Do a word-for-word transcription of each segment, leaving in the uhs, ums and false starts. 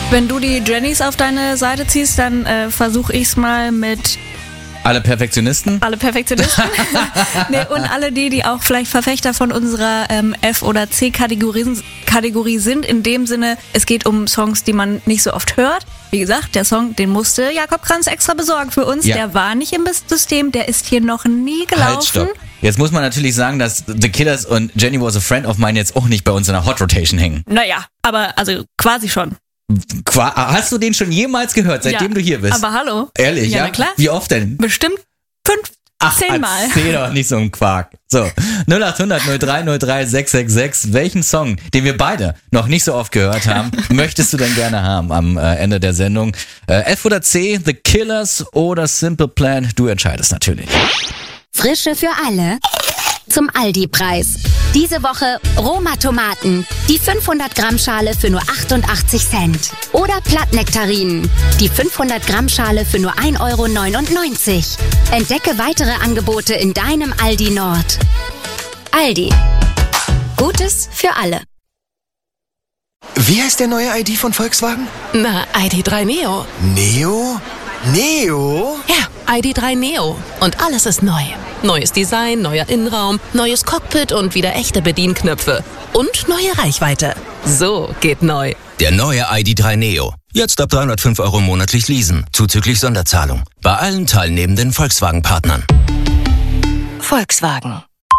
Wenn du die Jennys auf deine Seite ziehst, dann äh, versuche ich es mal mit alle Perfektionisten? Alle Perfektionisten. Nee, und alle die, die auch vielleicht Verfechter von unserer ähm, F- oder C-Kategorie Kategorie sind. In dem Sinne, es geht um Songs, die man nicht so oft hört. Wie gesagt, der Song, den musste Jakob Kranz extra besorgen für uns. Ja. Der war nicht im System, der ist hier noch nie gelaufen. Halt, stopp. Jetzt muss man natürlich sagen, dass The Killers und Jenny Was a Friend of Mine jetzt auch nicht bei uns in der Hot Rotation hängen. Naja, aber also quasi schon. Qua- Hast du den schon jemals gehört, seitdem ja, du hier bist? Aber hallo. Ehrlich, ja? Ja, na klar. Wie oft denn? Bestimmt fünf, Ach, zehnmal. erzähl doch nicht so einen Quark. So, null acht hundert null drei null drei sechs sechs sechs. Welchen Song, den wir beide noch nicht so oft gehört haben, möchtest du denn gerne haben am äh, Ende der Sendung? Äh, F oder C, The Killers oder Simple Plan? Du entscheidest natürlich. Frische für alle zum Aldi-Preis. Diese Woche Roma-Tomaten, die fünfhundert Gramm Schale für nur achtundachtzig Cent. Oder Plattnektarinen, die fünfhundert Gramm Schale für nur ein Euro neunundneunzig. Entdecke weitere Angebote in deinem Aldi Nord. Aldi. Gutes für alle. Wie heißt der neue I D von Volkswagen? Na, I D drei Neo. Neo? Neo? Ja, I D drei Neo. Und alles ist neu. Neues Design, neuer Innenraum, neues Cockpit und wieder echte Bedienknöpfe. Und neue Reichweite. So geht neu. Der neue I D drei Neo. Jetzt ab dreihundertfünf Euro monatlich leasen. Zuzüglich Sonderzahlung. Bei allen teilnehmenden Volkswagen-Partnern. Volkswagen.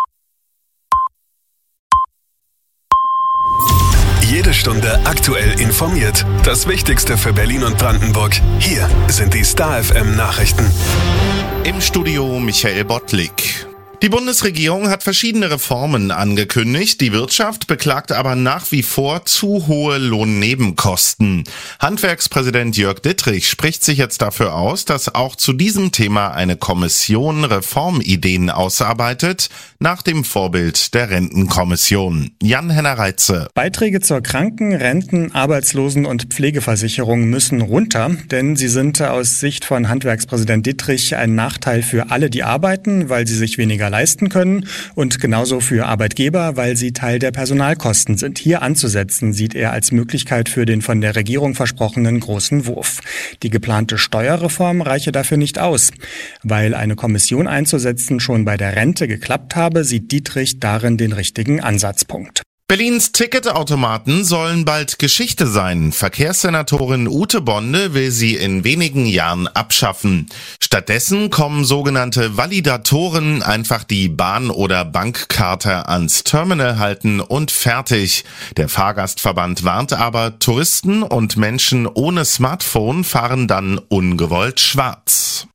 Jede Stunde aktuell informiert. Das Wichtigste für Berlin und Brandenburg. Hier sind die Star F M Nachrichten. Im Studio Michael Bottlik. Die Bundesregierung hat verschiedene Reformen angekündigt. Die Wirtschaft beklagt aber nach wie vor zu hohe Lohnnebenkosten. Handwerkspräsident Jörg Dittrich spricht sich jetzt dafür aus, dass auch zu diesem Thema eine Kommission Reformideen ausarbeitet, nach dem Vorbild der Rentenkommission. Jan-Henner Reitze. Beiträge zur Kranken-, Renten-, Arbeitslosen- und Pflegeversicherung müssen runter, denn sie sind aus Sicht von Handwerkspräsident Dittrich ein Nachteil für alle, die arbeiten, weil sie sich weniger leisten können und genauso für Arbeitgeber, weil sie Teil der Personalkosten sind. Hier anzusetzen, sieht er als Möglichkeit für den von der Regierung versprochenen großen Wurf. Die geplante Steuerreform reiche dafür nicht aus. Weil eine Kommission einzusetzen schon bei der Rente geklappt habe, sieht Dittrich darin den richtigen Ansatzpunkt. Berlins Ticketautomaten sollen bald Geschichte sein. Verkehrssenatorin Ute Bonde will sie in wenigen Jahren abschaffen. Stattdessen kommen sogenannte Validatoren, einfach die Bahn- oder Bankkarte ans Terminal halten und fertig. Der Fahrgastverband warnt aber, Touristen und Menschen ohne Smartphone fahren dann ungewollt schwarz.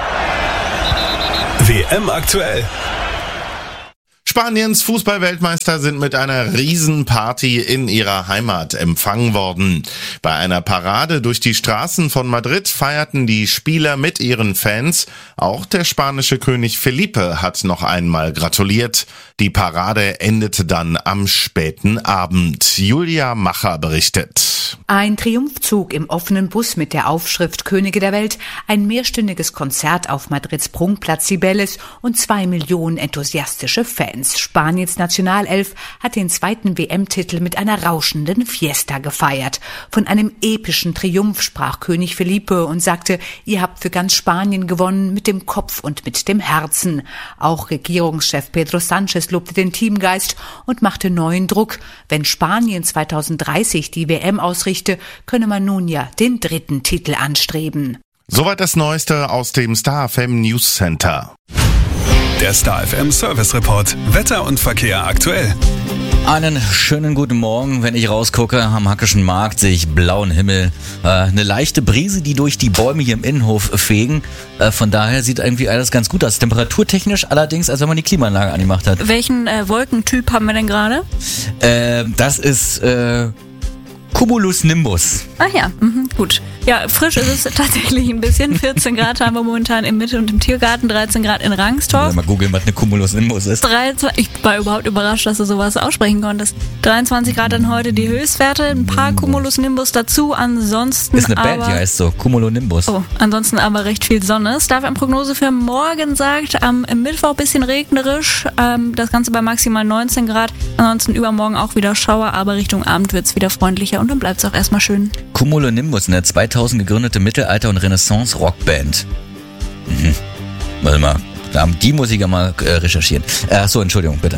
W M aktuell. Spaniens Fußballweltmeister sind mit einer Riesenparty in ihrer Heimat empfangen worden. Bei einer Parade durch die Straßen von Madrid feierten die Spieler mit ihren Fans. Auch der spanische König Felipe hat noch einmal gratuliert. Die Parade endete dann am späten Abend. Julia Macher berichtet. Ein Triumphzug im offenen Bus mit der Aufschrift Könige der Welt, ein mehrstündiges Konzert auf Madrids Prunkplatz Cibeles und zwei Millionen enthusiastische Fans. Spaniens Nationalelf hat den zweiten W M-Titel mit einer rauschenden Fiesta gefeiert. Von einem epischen Triumph sprach König Felipe und sagte, ihr habt für ganz Spanien gewonnen, mit dem Kopf und mit dem Herzen. Auch Regierungschef Pedro Sánchez lobte den Teamgeist und machte neuen Druck. Wenn Spanien zweitausenddreißig die W M ausrichte, könne man nun ja den dritten Titel anstreben. Soweit das Neueste aus dem Star F M News Center. Der Star F M Service Report. Wetter und Verkehr aktuell. Einen schönen guten Morgen. Wenn ich rausgucke am Hackischen Markt, sehe ich blauen Himmel. Äh, eine leichte Brise, die durch die Bäume hier im Innenhof fegen. Äh, von daher sieht irgendwie alles ganz gut aus. Temperaturtechnisch allerdings, als wenn man die Klimaanlage angemacht hat. Welchen äh, Wolkentyp haben wir denn gerade? Äh, das ist äh, Cumulus Nimbus. Ach ja, mhm, gut. Ja, frisch ist es tatsächlich ein bisschen. vierzehn Grad haben wir momentan im Mitte und im Tiergarten, dreizehn Grad in Rangstorf. Mal googeln, was eine Cumulus Nimbus ist. dreiundzwanzig, ich war überhaupt überrascht, dass du sowas aussprechen konntest. dreiundzwanzig Grad dann heute die Höchstwerte, ein paar Cumulus Nimbus dazu, ansonsten ist eine aber, Band, die heißt so, Cumulonimbus. Oh, ansonsten aber recht viel Sonne. Starwetterprognose für morgen sagt, am Mittwoch ein bisschen regnerisch, ähm, das Ganze bei maximal neunzehn Grad. Ansonsten übermorgen auch wieder Schauer, aber Richtung Abend wird es wieder freundlicher und dann bleibt's auch erstmal schön. Cumulonimbus, eine zweitausend gegründete Mittelalter- und Renaissance-Rockband. Mhm. Warte mal, die muss ich ja mal äh, recherchieren. Ach so, Entschuldigung, bitte.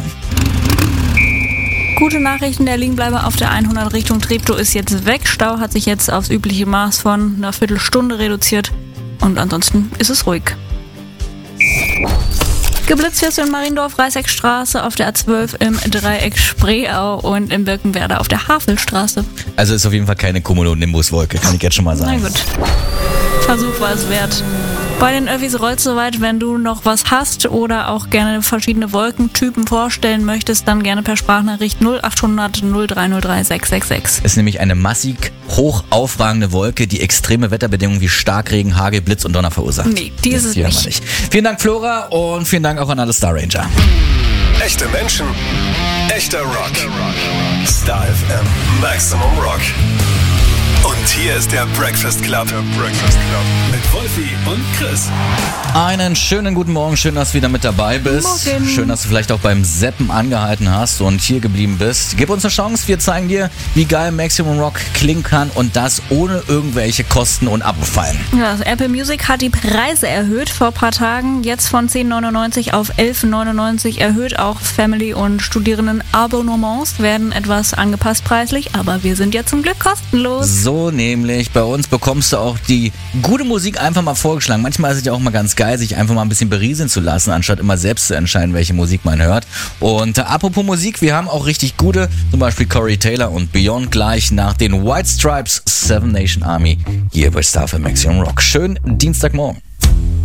Gute Nachrichten, der Liegenbleiber auf der hundert Richtung Treptow ist jetzt weg. Stau hat sich jetzt aufs übliche Maß von einer Viertelstunde reduziert und ansonsten ist es ruhig. Geblitzt wirst du in Mariendorf, Reißeckstraße, auf der A zwölf im Dreieck Spreeau und in Birkenwerder auf der Havelstraße. Also ist auf jeden Fall keine Cumulonimbus-Wolke, kann ich jetzt schon mal sagen. Na gut, Versuch war es wert. Bei den Öffis rollt's soweit, wenn du noch was hast oder auch gerne verschiedene Wolkentypen vorstellen möchtest, dann gerne per Sprachnachricht null acht hundert null drei null drei sechs sechs sechs. Es ist nämlich eine massig hoch aufragende Wolke, die extreme Wetterbedingungen wie Starkregen, Hagel, Blitz und Donner verursacht. Nee, die ist es die nicht. nicht. Vielen Dank, Flora, und vielen Dank auch an alle Star Ranger. Echte Menschen, echter Rock. Star F M Maximum Rock. Und hier ist der Breakfast Club. Der Breakfast Club. Mit Wolfi und Chris. Einen schönen guten Morgen, schön, dass du wieder mit dabei bist. Morgen. Schön, dass du vielleicht auch beim Zappen angehalten hast und hier geblieben bist. Gib uns eine Chance, wir zeigen dir, wie geil Maximum Rock klingen kann und das ohne irgendwelche Kosten und Abo-Fallen. Ja, also Apple Music hat die Preise erhöht vor ein paar Tagen, jetzt von zehn neunundneunzig auf elf neunundneunzig erhöht. Auch Family- und Studierenden-Abonnements werden etwas angepasst preislich, aber wir sind ja zum Glück kostenlos. So nämlich, bei uns bekommst du auch die gute Musik einfach mal vorgeschlagen. Manchmal ist es ja auch mal ganz geil, sich einfach mal ein bisschen berieseln zu lassen, anstatt immer selbst zu entscheiden, welche Musik man hört. Und äh, apropos Musik, wir haben auch richtig gute, zum Beispiel Corey Taylor und Beyond gleich nach den White Stripes, Seven Nation Army, hier bei Star F M Maximum Rock. Schönen Dienstagmorgen.